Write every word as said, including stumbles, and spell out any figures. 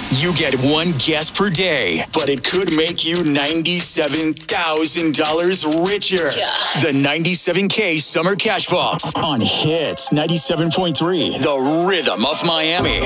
You get one guess per day, but it could make you ninety-seven thousand dollars richer. Yeah. The ninety-seven K Summer Cash Box on Hits ninety-seven point three, the rhythm of Miami.